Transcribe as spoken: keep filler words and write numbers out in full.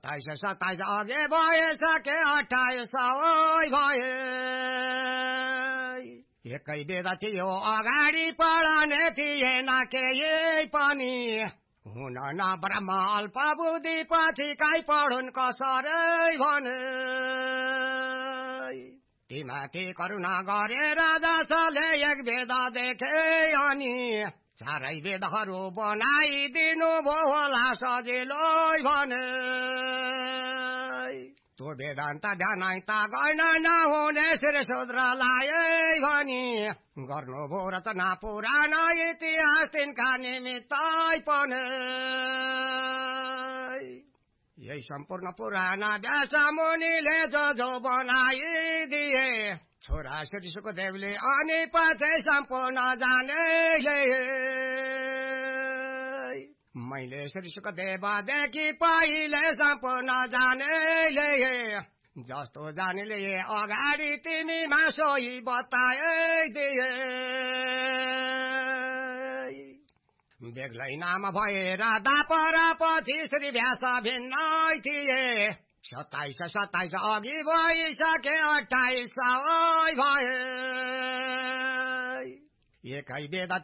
सत्ताइस सत्ताइस अघि भइसके अठाइस भए एकै वेद थियो अगाडि पढाउने थिएन केही पनि हुन न ब्रह्म अल्प बुद्धि पछि काहीँ पढुन् कसरै भने तिमाथि करुणा गरेर जसले एक वेद देखे अनि चारै वेदहरू बनाइदिनु भो होला सजिलो भने त्यो वेदान्त ध्यानान्त गर्न नहुने श्री शूद्रलाई भनी गर्नुभयो रचना पुराण इतिहास तिनका निमित्त पनि यही सम्पूर्ण पुराण व्यास मुनिले जो जो बनाइदिए छोरा श्री सुखदेवले अनि पछि सम्पूर्ण जाने मैले श्री सुखदेवदेखि पहिले सम्पूर्ण जाने जस्तो जानेले अगाडि तिमीमा सोही बताइदिए बेग्लै नाम भएर दापर पछि श्री व्यास भिन्नै थिए सत्ताइस सत्ताइस अघि भइसके अठाइस भए एकै वेद